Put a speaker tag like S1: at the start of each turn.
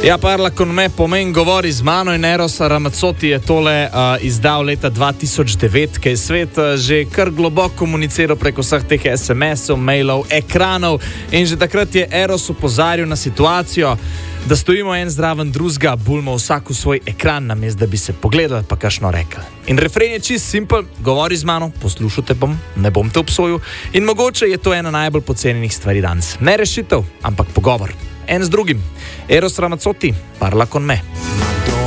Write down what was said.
S1: Ja, parla con me, pomen govori z mano in Eros Ramazzotti je tole izdal leta 2009, ki je svet že kar globoko komuniciral preko vseh teh SMS-ov, mailov, ekranov in že takrat je Eros opozarjal na situacijo, da stojimo en zraven drugega, bulmo vsak v svoj ekran, namesto da bi se pogledali pa kakšno rekli. In refren je čist simpel, govori z mano, poslušal te bom, ne bom te obsojil in mogoče je to ena najbolj pocenjenih stvari danes. Ne rešitev, ampak pogovor. En z drugim. Eros Ramazzotti, parla con me.